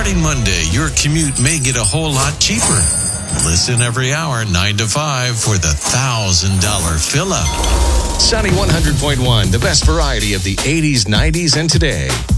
Starting Monday, your commute may get a whole lot cheaper. Listen every hour, 9 to 5, for the $1,000 fill-up. Sunny 100.1, the best variety of the 80s, 90s, and today.